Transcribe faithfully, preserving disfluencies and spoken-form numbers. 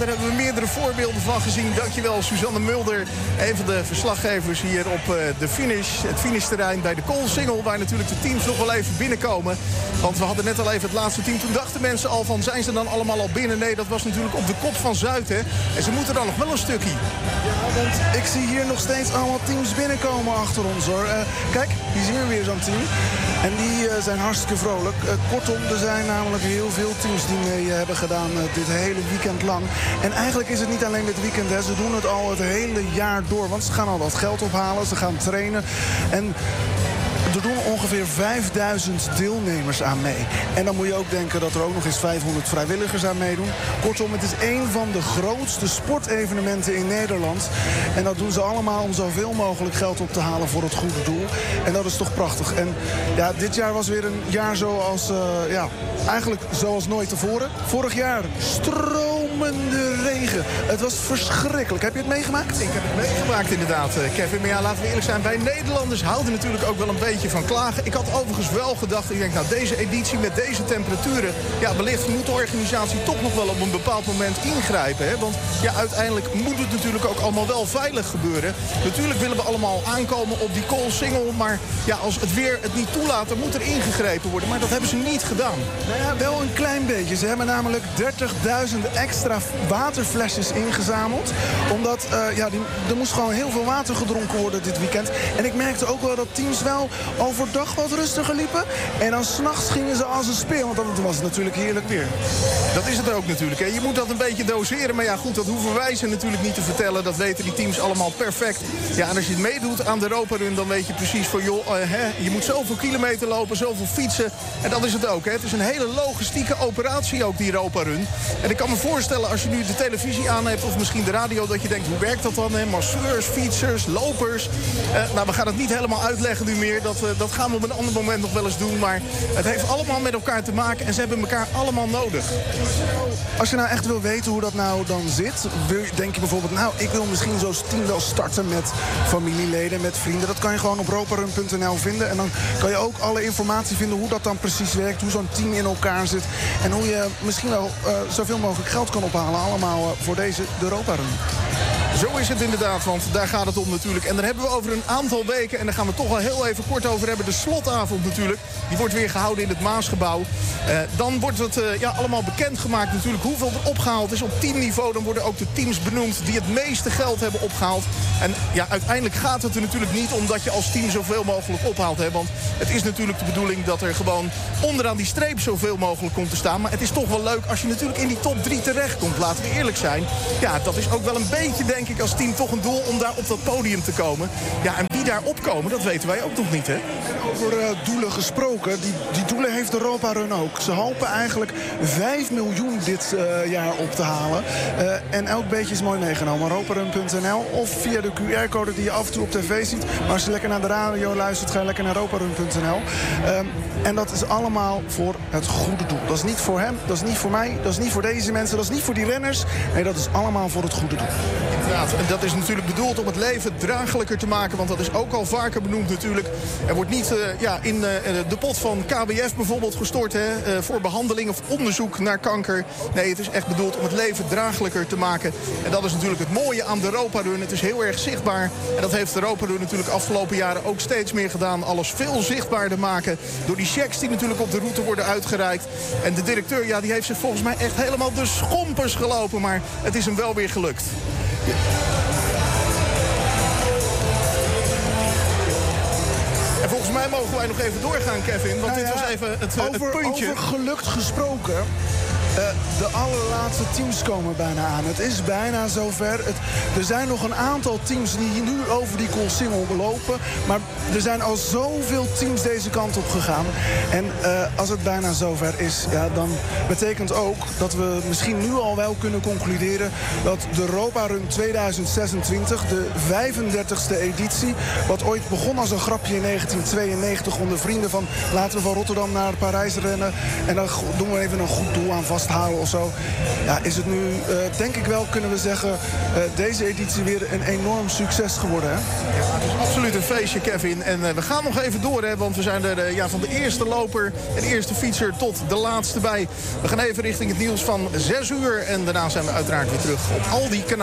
daar hebben we meerdere voorbeelden van gezien. Dankjewel, Suzanne Mulder, een van de verslaggevers hier op uh, de finish. Het finishterrein bij de Koolsingel, waar natuurlijk de teams nog wel even binnenkomen. Want we hadden net al even het laatste team. Toen dachten mensen al van, zijn ze dan allemaal al binnen? Nee, dat was natuurlijk op de kop van Zuid, hè. En ze moeten dan nog wel een stukje. Ja, want ik zie hier nog steeds allemaal teams binnenkomen achter ons, hoor. Uh, kijk, hier zien we weer zo'n team. En die uh, zijn hartstikke vrolijk. Uh, kortom, er zijn namelijk heel veel teams die mee uh, hebben gedaan uh, dit hele weekend lang. En eigenlijk is het niet alleen dit weekend, hè. Ze doen het al het hele jaar door. Want ze gaan al wat geld ophalen, ze gaan trainen. En er doen ongeveer vijfduizend deelnemers aan mee. En dan moet je ook denken dat er ook nog eens vijfhonderd vrijwilligers aan meedoen. Kortom, het is een van de grootste sportevenementen in Nederland. En dat doen ze allemaal om zoveel mogelijk geld op te halen voor het goede doel. En dat is toch prachtig. En ja, dit jaar was weer een jaar zoals, uh, ja, eigenlijk zoals nooit tevoren. Vorig jaar stromende regen. Het was verschrikkelijk. Heb je het meegemaakt? Ik heb het meegemaakt inderdaad, Kevin. Maar ja, laten we eerlijk zijn, wij Nederlanders houden natuurlijk ook wel een beetje van klagen. Ik had overigens wel gedacht, ik denk, nou, deze editie met deze temperaturen, ja, wellicht moet de organisatie toch nog wel op een bepaald moment ingrijpen. Hè? Want ja, uiteindelijk moet het natuurlijk ook allemaal wel veilig gebeuren. Natuurlijk willen we allemaal aankomen op die Koolsingel, maar ja, als het weer het niet toelaat, dan moet er ingegrepen worden. Maar dat hebben ze niet gedaan. Nou ja, wel een klein beetje. Ze hebben namelijk dertigduizend extra waterflesjes ingezameld. Omdat, uh, ja, die, er moest gewoon heel veel water gedronken worden dit weekend. En ik merkte ook wel dat teams wel overdag wat rustiger liepen. En dan 's nachts gingen ze als een speer. Want dan was het natuurlijk heerlijk weer. Dat is het ook natuurlijk. Hè. Je moet dat een beetje doseren. Maar ja, goed, dat hoeven wij ze natuurlijk niet te vertellen. Dat weten die teams allemaal perfect. Ja, en als je het meedoet aan de Europa Run, dan weet je precies van, joh, uh, hè, je moet zoveel kilometer lopen, zoveel fietsen. En dat is het ook. Hè. Het is een hele logistieke operatie ook, die Europa Run. En ik kan me voorstellen, als je nu de televisie aan hebt of misschien de radio, dat je denkt, hoe werkt dat dan? Hè? Masseurs, fietsers, lopers. Uh, nou, we gaan het niet helemaal uitleggen nu meer. Dat, uh, dat gaan we op een ander moment nog wel eens doen. Maar het heeft allemaal met elkaar te maken en ze hebben elkaar allemaal nodig. Als je nou echt wil weten hoe dat nou dan zit, denk je bijvoorbeeld, nou, ik wil misschien zo'n team wel starten met familieleden, met vrienden. Dat kan je gewoon op roparun punt n l vinden. En dan kan je ook alle informatie vinden hoe dat dan precies werkt, hoe zo'n team in elkaar zit. En hoe je misschien wel uh, zoveel mogelijk geld kan ophalen. Allemaal uh, voor deze de Europa Run. Zo is het inderdaad, want daar gaat het om natuurlijk. En daar hebben we over een aantal weken, en daar gaan we toch wel heel even kort over hebben, de slotavond natuurlijk. Die wordt weer gehouden in het Maasgebouw. Uh, dan wordt het uh, ja, allemaal bekendgemaakt natuurlijk hoeveel er opgehaald is op teamniveau. Dan worden ook de teams benoemd die het meeste geld hebben opgehaald. En ja, uiteindelijk gaat het er natuurlijk niet om dat je als team zoveel mogelijk ophaalt. Hè? Want het is natuurlijk de bedoeling dat er gewoon onderaan die streep zoveel mogelijk komt te staan. Maar het is toch wel leuk als je natuurlijk in die top drie terechtkomt. Laten we eerlijk zijn. Ja, dat is ook wel een beetje, denk ik, als team toch een doel om daar op dat podium te komen. Ja, en wie daar opkomen, dat weten wij ook nog niet, hè? En over uh, doelen gesproken, die, die doelen heeft de Europa Run ook. Ze hopen eigenlijk vijf miljoen dit uh, jaar op te halen. Uh, en elk beetje is mooi meegenomen. roparun punt n l of via de Q R-code die je af en toe op tv ziet. Maar als je lekker naar de radio luistert, ga je lekker naar roparun punt n l. Um, en dat is allemaal voor het goede doel. Dat is niet voor hem, dat is niet voor mij, dat is niet voor deze mensen, dat is niet voor die renners. Nee, dat is allemaal voor het goede doel. Inderdaad. En dat is natuurlijk bedoeld om het leven draaglijker te maken. Want dat is ook al vaker benoemd natuurlijk. Er wordt niet uh, ja, in uh, de pot van K B F bijvoorbeeld gestort, hè, uh, voor behandeling of onderzoek naar kanker. Nee, het is echt bedoeld om het leven draaglijker te maken. En dat is natuurlijk het mooie aan de Europa Run. Het is heel erg zichtbaar. En dat heeft de Europa Run natuurlijk afgelopen jaren ook steeds meer gedaan. Alles veel zichtbaarder maken. Door die checks die natuurlijk op de route worden uitgereikt. En de directeur, ja, die heeft zich volgens mij echt helemaal de schompers gelopen. Maar het is hem wel weer gelukt. Ja. En volgens mij mogen wij nog even doorgaan, Kevin. Want nou ja, dit was even het, over, het puntje. Over gelukt gesproken. Uh, de allerlaatste teams komen bijna aan. Het is bijna zover. Het, er zijn nog een aantal teams die nu over die Koolsingel lopen. Maar er zijn al zoveel teams deze kant op gegaan. En uh, als het bijna zover is, ja, dan betekent ook dat we misschien nu al wel kunnen concluderen dat de Europa Run tweeduizend zesentwintig, de vijfendertigste editie, wat ooit begon als een grapje in negentien tweeënnegentig onder vrienden van laten we van Rotterdam naar Parijs rennen. En dan doen we even een goed doel aan vast. vasthouden of zo. Ja, is het nu, uh, denk ik wel, kunnen we zeggen, uh, deze editie weer een enorm succes geworden. Hè? Ja, het is absoluut een feestje, Kevin. En uh, we gaan nog even door, hè, want we zijn er uh, ja, van de eerste loper en eerste fietser tot de laatste bij. We gaan even richting het nieuws van zes uur. En daarna zijn we uiteraard weer terug op al die kanalen.